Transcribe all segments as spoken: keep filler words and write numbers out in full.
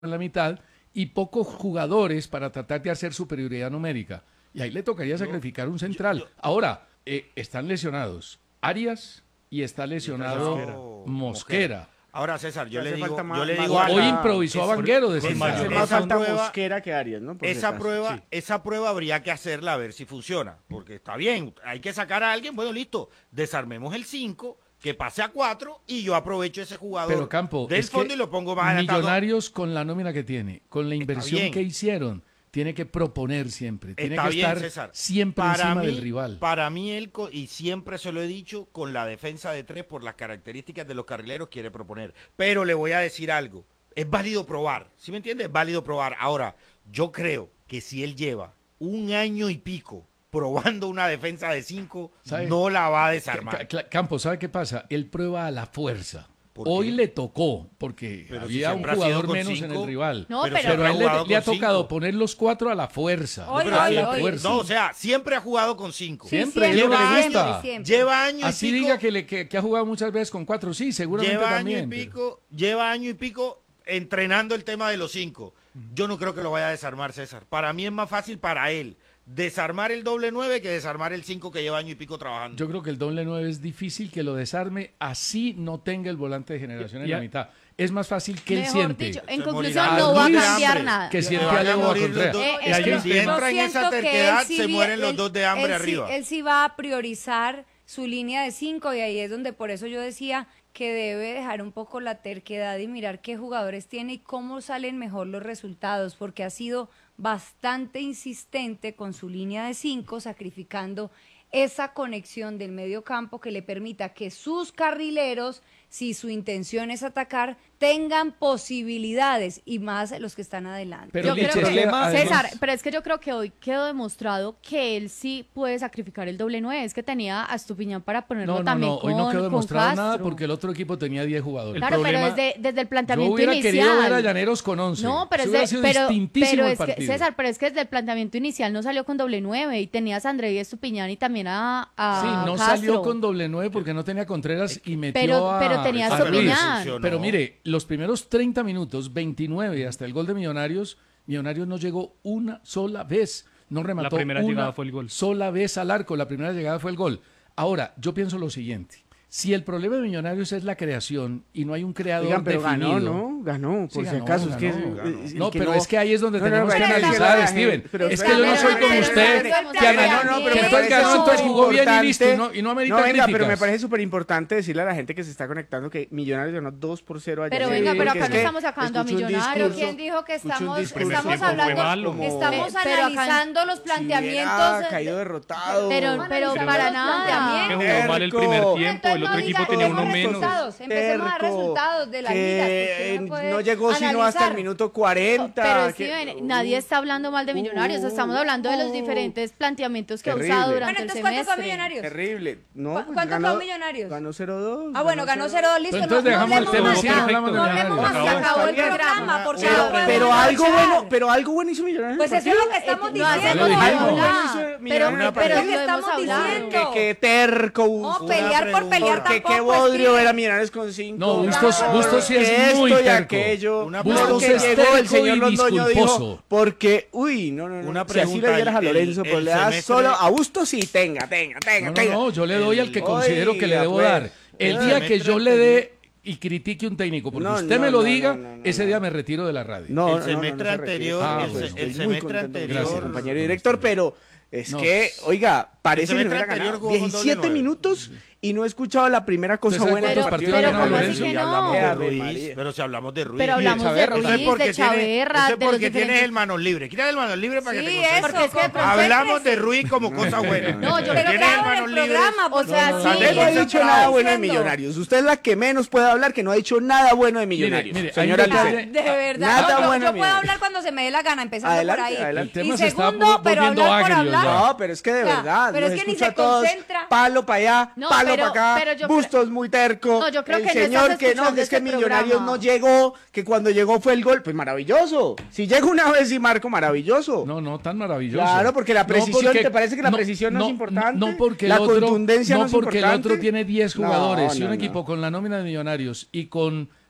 en la mitad y pocos jugadores para tratar de hacer superioridad numérica. Y ahí le tocaría sacrificar un central. Yo, yo, Ahora, eh, están lesionados Arias y está lesionado Mosquera. Mosquera. Ahora, César, yo le digo, más, yo le digo hoy improvisó a Vanguero. Hace más falta Mosquera que Arias, ¿no? Por esa prueba, sí. esa prueba habría que hacerla a ver si funciona, porque está bien, hay que sacar a alguien, bueno, listo, desarmemos el cinco, que pase a cuatro y yo aprovecho ese jugador Pero, Campo, del fondo y lo pongo más adelantado. Millonarios con la nómina que tiene, con la inversión que hicieron, tiene que proponer siempre, tiene Está que bien, estar César. siempre para encima mí, del rival. Para mí, él, y siempre se lo he dicho, con la defensa de tres, por las características de los carrileros, quiere proponer. Pero le voy a decir algo, es válido probar, ¿sí me entiendes? Es válido probar. Ahora, yo creo que si él lleva un año y pico probando una defensa de cinco, no la va a desarmar. Campos, ¿sabe qué pasa? Él prueba a la fuerza. Hoy le tocó, porque pero había si un jugador menos cinco, en el rival. No, pero, pero, pero a él le, le ha tocado cinco. poner los cuatro a la fuerza. Hoy, no, hoy, a la hoy, fuerza. No, o sea, siempre ha jugado con cinco. Sí, siempre, siempre, lleva, siempre, gusta. siempre. lleva año Así y pico. diga que, le, que, que ha jugado muchas veces con cuatro, sí, seguramente lleva también. Año y pico, pero... Lleva año y pico entrenando el tema de los cinco. Yo no creo que lo vaya a desarmar, César. Para mí es más fácil para él desarmar el doble nueve que desarmar el cinco que lleva año y pico trabajando. Yo creo que el doble nueve es difícil que lo desarme, así no tenga el volante de generación y, en la mitad. Es más fácil que él Mejor siente. Dicho, en se conclusión, morirá. no va a Muy cambiar hambre. nada. Que Se siente van a a Leo morir Contreras. los dos. Eh, Si es que entra en esa terquedad, sí se vi- mueren los él- dos de hambre él arriba. Sí, él sí va a priorizar su línea de cinco y ahí es donde por eso yo decía que debe dejar un poco la terquedad y mirar qué jugadores tiene y cómo salen mejor los resultados, porque ha sido bastante insistente con su línea de cinco, sacrificando esa conexión del medio campo que le permita que sus carrileros, si su intención es atacar, tengan posibilidades y más los que están adelante. Pero yo el creo problema, que, además... César, pero es que yo creo que hoy quedó demostrado que él sí puede sacrificar el doble nueve. Es que tenía a Estupiñán para ponerlo No, no, también no, con, hoy no quedó con demostrado Castro. nada porque el otro equipo tenía diez jugadores. Claro, el problema, pero desde, desde el yo planteamiento hubiera inicial. querido ver a Llaneros con once. No, pero, Eso es de, hubiera sido pero, distintísimo pero el es que, partido. César, pero es que desde el planteamiento inicial no salió con doble nueve y tenías a André y Estupiñán y también a, a Sí, no Castro. salió con doble nueve porque no tenía Contreras y metió Pero- a... pero tenía a Estupiñán. Ruiz. Pero mire, los primeros treinta minutos, veintinueve hasta el gol de Millonarios, Millonarios no llegó una sola vez. No remató La primera una llegada fue el gol. sola vez al arco. La primera llegada fue el gol. Ahora, yo pienso lo siguiente. Si el problema de Millonarios es la creación y no hay un creador Oigan, pero definido... ganó, ¿no? Ganó, por Sí, si ganó, acaso. ganó, es que, ganó. el No, que pero no- es que ahí es donde No, no, tenemos no, que pero analizar, la Steven. gente- pero es que espera, yo no soy pero- como pero- usted, pero- que pero- analizó, no, no, pero que me entonces parece ganó, entonces jugó bien y superimportante- listo, y no, y no amerita No, venga, críticas. pero me parece súper importante decirle a la gente que se está conectando que Millonarios ganó dos por cero ayer. Pero Sí, venga, pero porque acá es no que estamos sacando a escucho un Millonarios. discurso- ¿Quién dijo que escucho un estamos, discurso estamos tiempo fue hablando, malo. que estamos Pero acá- analizando los Si planteamientos? hubiera caído derrotado. Pero, pero Pero- para los nada. Que planteamientos. jugó mal el primer Terco. tiempo, el Entonces otro no equipo diga- tenía uno demos menos. resultados, empecemos a dar Terco, resultados de las que ligas, que usted no puede no llegó sino hasta analizar. el minuto cuarenta. Pero que- Steven, nadie está hablando mal de Millonarios, Uh, estamos hablando de los uh, diferentes planteamientos que ha terrible. usado Bueno, durante entonces, el ¿cuánto fue semestre. Millonarios? Terrible. No, ¿Cu- pues cuánto ganó, fue Millonarios? Ganó cero dos. Ah, bueno, ganó cero dos, listo. Pero entonces no, dejamos no el hablemos tema más así, ya. no hablamos de No hablemos Millonarios. más, se Acabó, acabó el está bien. programa, porque Pero, no podemos pero algo marchar. bueno, pero algo bueno hizo Millonarios. Pues eso es lo que estamos No diciendo. hacemos lo nada. dijimos. Pero, Millonarios pero lo lo que hemos estamos hablado. diciendo. Que, que terco. No, pelear por pelear Porque tampoco. qué bodrio Steven. era Millonarios con cinco. No, Bustos, Claro. Bustos sí es Que muy esto y terco. aquello. Una Bustos Bustos que es llegó terco el señor y Londoño disculposo. dijo, porque, uy, no, no, no. Una si así pregunta, le dieras a el- Lorenzo, el pues le das semestre- solo a Bustos, sí, tenga, tenga, tenga, No, no, tenga. no, yo le doy al que El- considero que le Oiga, debo pues. dar. El El día que semestre yo le dé y critique un técnico, porque No, usted no, me lo no, diga, no, no, no, ese no. día me retiro de la radio. No, El no, no, semestre no se anterior, refiere. el- Ah, el pues, estoy muy semestre contento con anterior- usted, compañero director, pero es No. que, oiga, parece que no semestre hubiera anterior ganado jugó con doble diecisiete nueve. minutos y no he escuchado la primera cosa ¿Usted sabe buena de cuántos estos partidos pero ha ganado ¿cómo así Lorenzo? que Y no? hablamos de Ave Ruiz, María. pero si hablamos de Ruiz. Pero hablamos de Chaverra, Ruiz, eso Eso es porque de tiene- Chaverra, eso es de los porque tienes diferentes... el manos libres. Quita el manos libres para Sí, que te eso, concentres. Porque es que concéntrese. Hablamos de Ruiz como cosa buena. No, yo Pero Tienes el claro, en manos el libres. programa, O porque sea, no sí. Usted no ha Concentrado. dicho nada bueno de diciendo. Millonarios. Usted es la que menos puede hablar, que no ha dicho nada bueno de Millonarios. mire, hay Señora un detalle- Lisset. De verdad, Nada no, yo, bueno, yo mira. puedo hablar cuando se me dé la gana, empezando Adelante, por ahí. adelante. El tema Y se está segundo, vol- pero volviendo hablar por agrio hablar. ya. No, pero es que de O sea, verdad, pero nos es que ni escucha se a todos, concentra. palo para allá, No, palo pero- para acá, pero yo creo- Bustos muy terco, No, yo creo el que no señor estás que no, escuchando que es que este Millonarios programa. no llegó, que cuando llegó fue el gol, pues maravilloso, si llega una vez y marco, maravilloso. No, no, tan maravilloso. Claro, porque la No, precisión, porque- ¿te parece que la precisión no es importante? No, porque La el otro, contundencia no no es porque el importante. otro tiene diez No, jugadores y no, un no. equipo con la nómina de Millonarios y con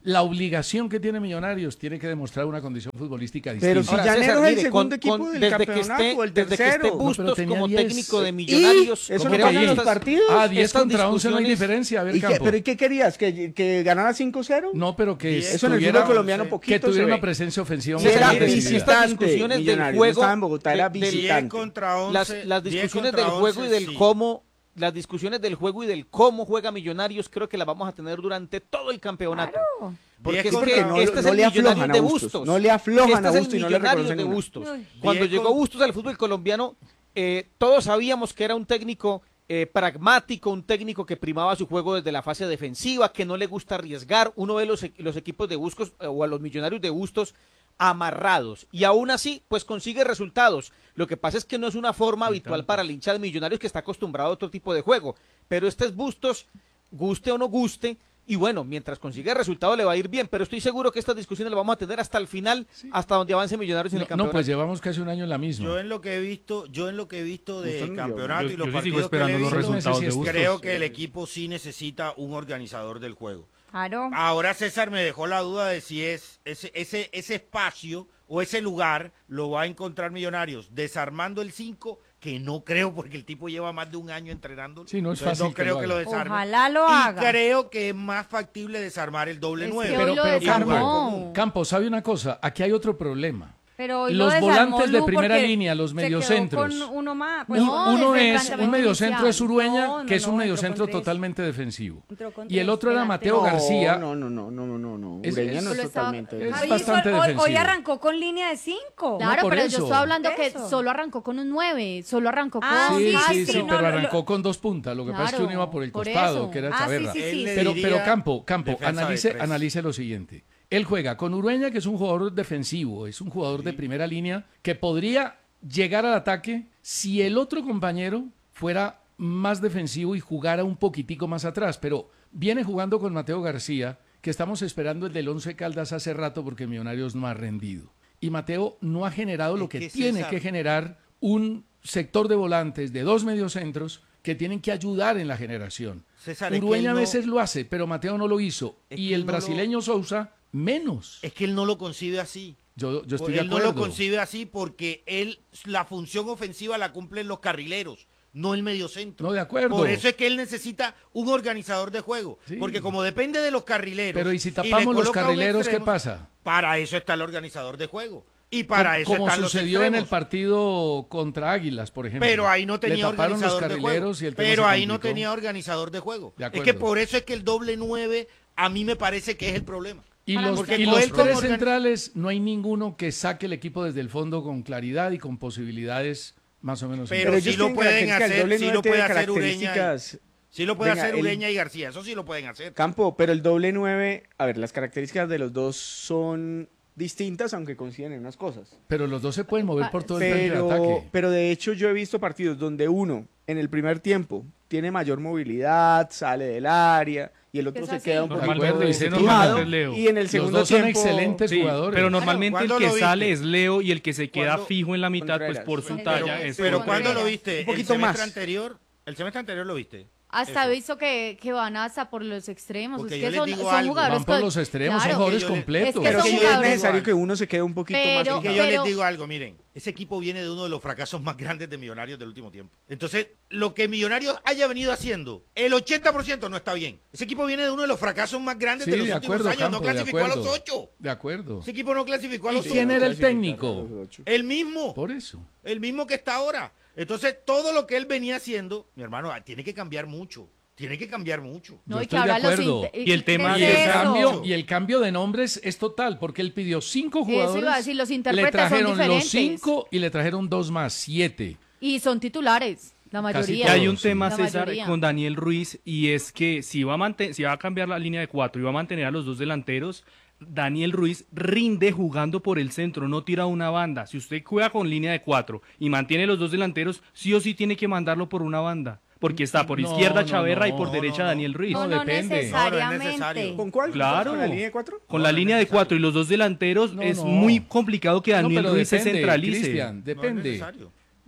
la obligación que tiene Millonarios tiene que demostrar una condición futbolística distinta. Pero si Ahora, Llanero César, es el mire, segundo con- equipo con- del desde que campeonato, esté, el desde que tercero. esté Bustos No, pero tenía como diez. técnico de ¿Y? Millonarios, ¿Eso no creo gana que los estas- partidos? Ah, diez estas contra once no hay discusiones- diferencia. A ver, ¿Y qué, Campo. ¿Pero y qué querías? ¿Que, que ganara cinco cero? No, pero que Eso en el tuviera, fútbol colombiano que poquito que tuviera se una ve. presencia ofensiva Y más era César, agradecida. visitante, estas discusiones del Millonarios, no juego, estaba en Bogotá, era de- de- visitante. diez contra once. las, las diez discusiones contra del juego y once, del sí. cómo, las discusiones del juego y del cómo juega Millonarios, creo que las vamos a tener durante todo el campeonato. Claro. Porque diez es contra que once. este no es le el Millonarios aflojan a de Bustos, Bustos. no le aflojan Este a es el Bustos y no le Millonarios reconocen de una. Bustos. Uy. Cuando Diez llegó con- Bustos al fútbol colombiano, eh, todos sabíamos que era un técnico eh, pragmático, un técnico que primaba su juego desde la fase defensiva, que no le gusta arriesgar. Uno ve los, e- los equipos de Bustos eh, o a los Millonarios de Bustos amarrados y aún así pues consigue resultados. Lo que pasa es que no es una forma habitual para el hincha de Millonarios que está acostumbrado a otro tipo de juego, pero este es Bustos, guste o no guste, y bueno, mientras consigue resultados le va a ir bien, pero estoy seguro que estas discusiones las vamos a tener hasta el final, hasta donde avance Millonarios en No, el campeonato. no, pues llevamos casi un año en la misma. Yo en lo que he visto, yo en lo que he visto de Bustos campeonato Yo- y los yo sí sigo partidos que le he esperando los visto, resultados de creo Bustos. creo que el equipo sí necesita un organizador del juego. Claro. Ahora César me dejó la duda de si es ese, ese, ese espacio o ese lugar lo va a encontrar Millonarios desarmando el cinco, que no creo porque el tipo lleva más de un año entrenando. Sí, no es Entonces, fácil no que creo lo que lo haga. desarme. Ojalá lo y haga. creo que es más factible desarmar el doble Es que nueve. hoy Pero- lo pero, desarmó. Campos, ¿sabe una cosa? Aquí hay otro problema. Pero hoy Los lo desarmó volantes de Lu primera porque línea, los se quedó mediocentros. con uno más. Un- No, uno desde el es planteamiento un mediocentro es inicial. Urueña, No, no, que es un no, entró mediocentro con tres. totalmente defensivo. Entró con Y el tres otro era delanteros. Mateo García. No, no, no, no, no, no, no. Es- Ureña es- no es Solo estaba- totalmente. Es Javi bastante hizo- hoy, hoy defensivo. arrancó con línea de cinco. Claro, por pero eso. yo estoy hablando que Eso. solo arrancó con un nueve, solo arrancó con... Ah, Sí, Ah, sí, sí, sí, no, pero lo- arrancó con dos puntas. Lo que pasa es que Claro, uno iba por el por costado, eso. que era Ah, sí, Chaverra. sí, sí. Él le Pero, diría pero Campo, Campo, defensa de analice, tres. analice lo siguiente. Él juega con Urueña, que es un jugador defensivo, es un jugador de primera línea que podría llegar al ataque si el otro compañero fuera más defensivo y jugara un poquitico más atrás. Pero viene jugando con Mateo García, que estamos esperando el del Once Caldas hace rato porque Millonarios no ha rendido. Y Mateo no ha generado lo Es que, que, tiene César, que generar un sector de volantes de dos mediocentros que tienen que ayudar en la generación. César, es que Urueña él a no- veces lo hace, pero Mateo no lo hizo. Es Y que el él no lo- brasileño Sousa, menos. Es que él no lo concibe así. Yo, yo estoy él de no acuerdo. lo concibe así porque él la función ofensiva la cumplen los carrileros, no el mediocentro. No, de acuerdo. Por eso es que él necesita un organizador de juego, Sí. porque como depende de los carrileros. Pero ¿y si le tapamos los coloca un carrileros, qué extremo, pasa? Para eso está el organizador de juego. Y para como eso como están sucedió los en el extremos. partido contra Águilas, por ejemplo. Pero ahí no tenía Le taparon los organizador de juego. carrileros y el tema Pero se ahí no complicó. tenía organizador de juego. De Es que acuerdo. por eso es que el doble nueve a mí me parece que es el problema. Y Para los, porque y con los él como tres organi- centrales, no hay ninguno que saque el equipo desde el fondo con claridad y con posibilidades más o menos. Pero interesantes. sí ellos lo tienen pueden características, el hacer, doble sí nueve lo puede tiene hacer Ureña y- características- Sí lo puede Venga, hacer el- Ureña y García, eso sí lo pueden hacer. Campo, pero el doble nueve, a ver, las características de los dos son distintas, aunque coinciden en unas cosas. Pero los dos se pueden mover por todo el frente de Pero, ataque. pero de hecho yo he visto partidos donde uno, en el primer tiempo, tiene mayor movilidad, sale del área, y el otro Es se así. queda un poquito Normalmente dice, desestimado, normalmente es Leo. y en el Los segundo dos son tiempo... excelentes Sí, jugadores. pero normalmente el ¿Cuándo que lo viste? sale es Leo y el que se queda ¿Cuándo? fijo en la mitad, pues Contreras. por su Pero- talla pero es Pero Contreras. ¿cuándo lo Contreras. viste? Un poquito el semestre más. anterior, el semestre anterior lo viste. Hasta Eso. he visto que, que van hasta por los extremos. Porque es yo que les son, digo son algo. jugadores Van por con- los extremos, son Claro. jugadores Que yo le- completos. Es que Pero son sí es jugadores- necesario que uno se quede un poquito Pero- más... Es que yo pero- les digo algo, miren, ese equipo viene de uno de los fracasos más grandes de Millonarios del último tiempo. Entonces, lo que Millonarios haya venido haciendo, el ochenta por ciento no está bien. Ese equipo viene de uno de los fracasos más grandes Sí, de los de últimos acuerdo, años, Campo, no de clasificó a los acuerdo. ocho. De acuerdo. Ese equipo no clasificó a ¿Y los quién ocho. era el técnico? El mismo, Por eso. el mismo que está ahora. Entonces, todo lo que él venía haciendo, mi hermano, ah, tiene que cambiar mucho. Tiene que cambiar mucho. No, Yo y que estoy de ahora los acuerdo. inte- Y el tema Y ¿Qué el, es eso? cambio, y el cambio de nombres es total, porque él pidió cinco Eso iba a jugadores, decir, los le intérpretes son trajeron los diferentes. cinco y le trajeron dos más, siete. Y son titulares, la Casi mayoría. Y hay un sí. tema, La César, mayoría. con Daniel Ruiz, y es que si va, a manten- si va a cambiar la línea de cuatro y va a mantener a los dos delanteros, Daniel Ruiz rinde jugando por el centro, no tira una banda. Si usted juega con línea de cuatro y mantiene los dos delanteros, sí o sí tiene que mandarlo por una banda. Porque está por No, izquierda no, Chaverra y no, por no, derecha no. Daniel Ruiz. No, No, no depende. necesariamente. necesario. ¿Con cuál? Claro. ¿Con la línea de cuatro? Con No, la no es línea de necesario. cuatro y los dos delanteros No, es no. muy complicado que No, Daniel pero Ruiz se depende, centralice. Cristian, No es depende. necesario.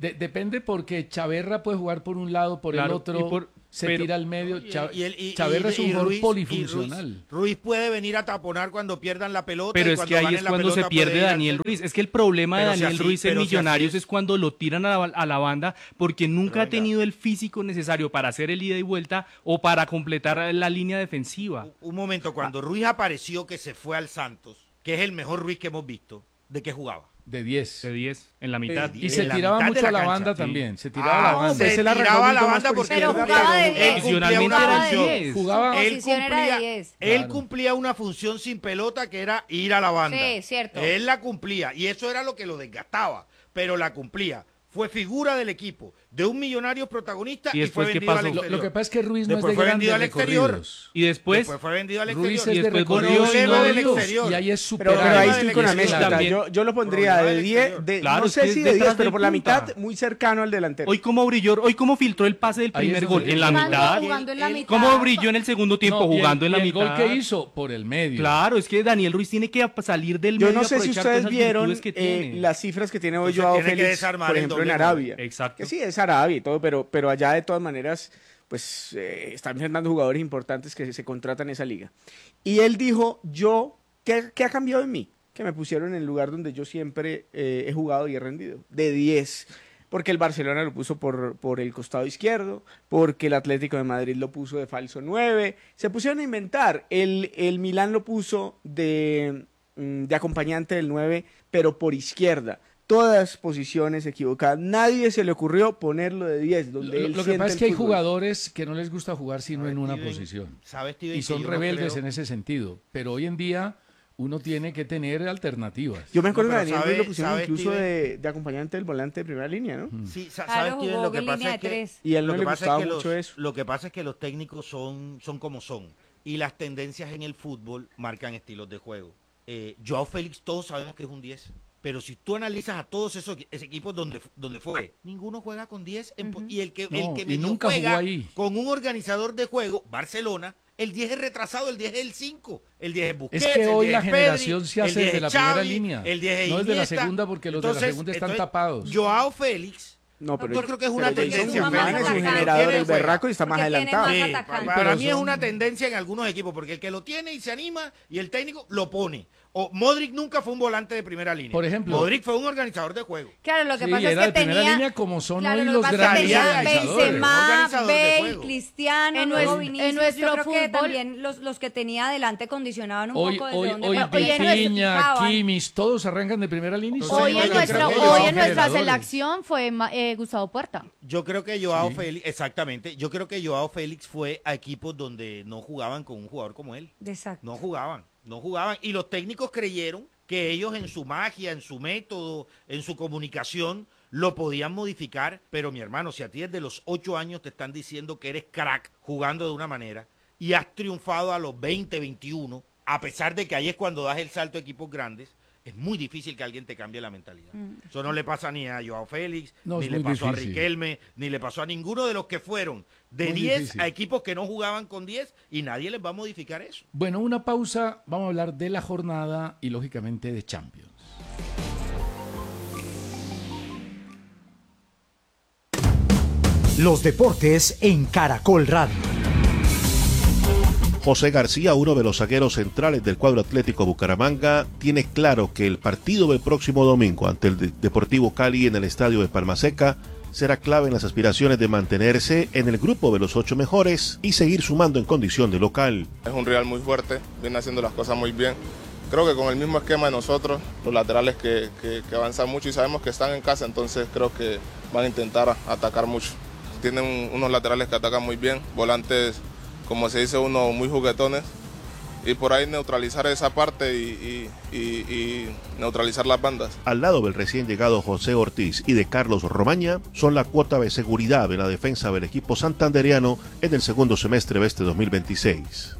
De- depende porque Chaverra puede jugar por un lado, por el Claro, otro, y por- se pero- tira al medio. Cha- Y el- y- Chaverra y- es un y jugador Ruiz- polifuncional. y Ruiz, Ruiz puede venir a taponar cuando pierdan la pelota. Pero y es cuando que ahí ganen es la cuando se pelota pierde puede ir al Daniel centro. Ruiz. Es que el problema de Pero si Daniel así- Ruiz en pero si así Millonarios es. es cuando lo tiran a la, a la banda porque nunca Pero ha venga. tenido el físico necesario para hacer el ida y vuelta o para completar la línea defensiva. Un, un momento, cuando Ruiz apareció que se fue al Santos, que es el mejor Ruiz que hemos visto, ¿de qué jugaba? De diez. De diez en la mitad. De Y diez. se en la tiraba mitad de mucho la a la cancha, banda sí. también. Se tiraba a Ah, la banda. usted se se la tiraba arrancó a la mucho más banda por porque Pero izquierda, jugaba de él diez. cumplía Funcionalmente una era función. diez. Jugaba. Él Posición era cumplía, de diez. él Claro. cumplía una función sin pelota que era ir a la banda. Sí, cierto. Él la cumplía y eso era lo que lo desgastaba, pero la cumplía. Fue figura del equipo, de un Millonario protagonista ¿Y y, después fue qué vendido al pasó? Lo, exterior. lo que pasa es que Ruiz no Después es de fue grandes vendido al exterior. recorridos. Y después, Después fue vendido al Ruiz exterior. es y de después volvió recorridos y Problema no del volvió. exterior. y ahí es Pero, superado. pero ahí Problema estoy del con la exterior. mezcla. También- Yo, yo lo pondría Problema de del diez, exterior. de, Claro, no es sé que si es de detrás diez, pero del por la punta. mitad, muy cercano al delantero. Hoy cómo brilló, hoy cómo filtró el pase del Ahí primer es gol donde- en la Jugando- mitad. jugando en la Él- mitad. ¿Cómo brilló en el segundo tiempo No, y el- jugando en la y el mitad? gol que hizo por el medio. Claro, es que Daniel Ruiz tiene que salir del Yo medio. no sé si aprovechar ustedes esas vieron virtudes que eh, tiene. las cifras que tiene hoy Entonces Joao tiene que Félix, desarmar por el ejemplo, en doble Arabia. Exacto. Que sí, es Arabia y todo, pero, pero allá de todas maneras, pues eh, están firmando jugadores importantes que se contratan en esa liga. Y él dijo, yo, ¿qué, qué ha cambiado en mí? Que me pusieron en el lugar donde yo siempre eh, he jugado y he rendido, de diez. Porque el Barcelona lo puso por, por el costado izquierdo, porque el Atlético de Madrid lo puso de falso nueve. Se pusieron a inventar. El, el Milán lo puso de, mm, de acompañante del nueve, pero por izquierda. Todas posiciones equivocadas. Nadie se le ocurrió ponerlo de diez, donde Lo, él lo que siente pasa es el que hay fútbol. jugadores que no les gusta jugar sino ¿Sabes, en una Steven? posición. ¿Sabes, Steven, Y que son yo no rebeldes creo- en ese sentido. Pero hoy en día uno tiene que tener alternativas. Yo me acuerdo No, que pero a Daniel Ruiz sabe- lo pusieron sabe, incluso Steven. de, de acompañante del volante de primera línea, ¿no? Sí, sa- Claro, ¿sabes, Steven? jugó Lo que en pasa línea es de que tres. Y a él lo no que le pasa es gustaba que mucho los, eso. Lo que pasa es que los técnicos son, son como son. Y las tendencias en el fútbol marcan estilos de juego. Eh, Joao Félix, todos sabemos que es un diez. Pero si tú analizas a todos esos, esos equipos donde, donde fue, ninguno juega con diez. En, po- Y el que, No, el que y medio nunca juega jugó ahí. con un organizador de juego, Barcelona, el diez es retrasado, el diez es el cinco. El diez es Busquets, Es que el hoy diez la es Pedri, generación se el hace diez de es la primera Xavi, línea. El diez es No es de la Iniesta. segunda porque los de la Entonces- segunda están entonces, tapados. Joao Félix. No, pero Yo creo que es una pero Jason tendencia, Guzmán Félix. es un Porque generador tiene del juega. berraco y está más Porque tiene adelantado. más Sí, atacante. para Pero mí es son- una tendencia en algunos equipos, porque el que lo tiene y se anima y el técnico lo pone. O Modric nunca fue un volante de primera línea. Por ejemplo. Modric fue un organizador de juego. Claro, lo que Sí, pasa era es que de primera tenía... línea como son Claro, hoy lo que los pasa es que grandes tenía organizadores. Benzema, Organizador de Bale, juego. Cristiano, En luego nues- Vinicius. en nuestro Yo creo que fútbol- también los, los que tenía adelante condicionaban un Hoy, poco desde hoy, donde hoy Oye, en nuestro- Vitinha, jugaban. Kimmich, todos arrancan de primera línea. y Entonces, son Hoy yo en creo nuestra, que hoy ellos en son nuestra generadores. selección fue Ma- eh, Gustavo Puerta. Yo creo que Joao Félix, exactamente, yo creo que Joao Félix fue a equipos donde no jugaban con un jugador como él. Exacto. No jugaban, no jugaban. Y los técnicos creyeron que ellos en su magia, en su método, en su comunicación, lo podían modificar. Pero mi hermano, si a ti desde los ocho años te están diciendo que eres crack jugando de una manera y has triunfado a los veinte, veintiuno, a pesar de que ahí es cuando das el salto a equipos grandes, es muy difícil que alguien te cambie la mentalidad. Mm. Eso no le pasa ni a Joao Félix, No, ni es le muy pasó a difícil. Riquelme, ni le pasó a ninguno de los que fueron de Muy diez difícil. a equipos que no jugaban con diez y nadie les va a modificar eso. Bueno, una pausa. Vamos a hablar de la jornada y lógicamente de Champions. Los deportes en Caracol Radio. José García, uno de los zagueros centrales del cuadro Atlético Bucaramanga, tiene claro que el partido del próximo domingo ante el De- Deportivo Cali en el estadio de Palmaseca será clave en las aspiraciones de mantenerse en el grupo de los ocho mejores y seguir sumando en condición de local. Es un rival muy fuerte, viene haciendo las cosas muy bien. Creo que con el mismo esquema de nosotros, los laterales que, que, que avanzan mucho y sabemos que están en casa, entonces creo que van a intentar atacar mucho. Tienen un- unos laterales que atacan muy bien, volantes, como se dice uno, muy juguetones, y por ahí neutralizar esa parte y, y- y- y neutralizar las bandas. Al lado del recién llegado José Ortiz y de Carlos Romaña, son la cuota de seguridad de la defensa del equipo santandereano en el segundo semestre de este dos mil veintiséis.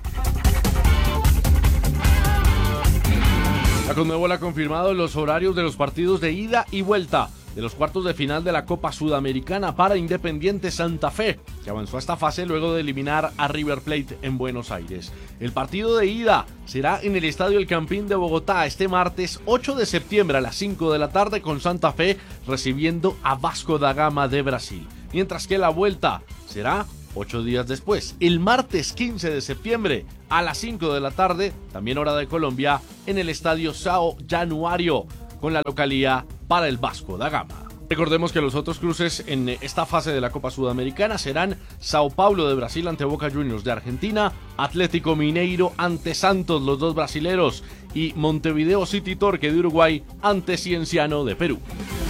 La Conmebol ha confirmado los horarios de los partidos de ida y vuelta de los cuartos de final de la Copa Sudamericana para Independiente Santa Fe, que avanzó a esta fase luego de eliminar a River Plate en Buenos Aires. El partido de ida será en el Estadio El Campín de Bogotá este martes ocho de septiembre a las cinco de la tarde, con Santa Fe recibiendo a Vasco da Gama de Brasil, mientras que la vuelta será ocho días después, el martes quince de septiembre a las cinco de la tarde, también hora de Colombia, en el Estadio São Januário, con la localía para el Vasco da Gama. Recordemos que los otros cruces en esta fase de la Copa Sudamericana serán Sao Paulo de Brasil ante Boca Juniors de Argentina, Atlético Mineiro ante Santos, los dos brasileros, y Montevideo City Torque de Uruguay ante Cienciano de Perú.